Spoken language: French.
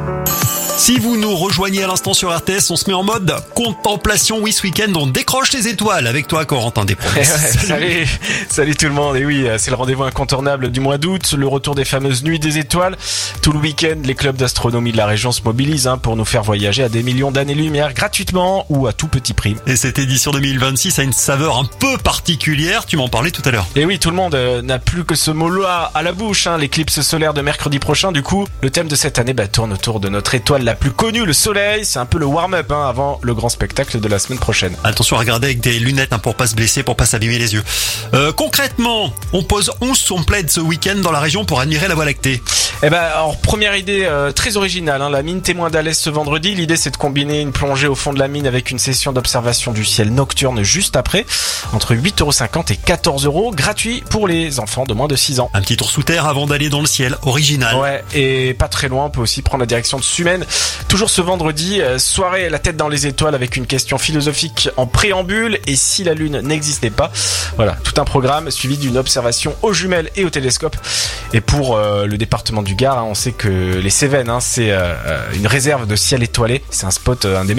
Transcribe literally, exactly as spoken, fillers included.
Si vous nous rejoignez à l'instant sur R T S, on se met en mode contemplation. Oui, ce week-end, on décroche les étoiles avec toi, Corentin Desprez. Ouais, salut, salut tout le monde. Et oui, c'est le rendez-vous incontournable du mois d'août, le retour des fameuses nuits des étoiles. Tout le week-end, les clubs d'astronomie de la région se mobilisent hein, pour nous faire voyager à des millions d'années-lumière gratuitement ou à tout petit prix. Et cette édition deux mille vingt-six a une saveur un peu particulière. Tu m'en parlais tout à l'heure. Et oui, tout le monde euh, n'a plus que ce mot-là à la bouche. Hein, l'éclipse solaire de mercredi prochain. Du coup, le thème de cette année bah, tourne autour de notre étoile la plus connue, le soleil. C'est un peu le warm-up hein, avant le grand spectacle de la semaine prochaine. Attention à regarder avec des lunettes hein, pour pas se blesser, pour pas s'abîmer les yeux. Euh, concrètement, on pose onze somplaides ce week-end dans la région pour admirer la Voie lactée. Eh ben, alors première idée euh, très originale, hein, la mine témoin d'Alès ce vendredi. L'idée c'est de combiner une plongée au fond de la mine avec une session d'observation du ciel nocturne juste après, entre huit euros cinquante et quatorze euros, gratuit pour les enfants de moins de six ans. Un petit tour sous terre avant d'aller dans le ciel, original. Ouais, et pas très loin, on peut aussi prendre la direction de Sumène. Toujours ce vendredi, euh, soirée la tête dans les étoiles avec une question philosophique en préambule. Et si la lune n'existait pas? Voilà, tout un programme suivi d'une observation aux jumelles et au télescope. Et pour euh, le département du Gard, hein, on sait que les Cévennes, hein, c'est euh, une réserve de ciel étoilé. C'est un spot, euh, un des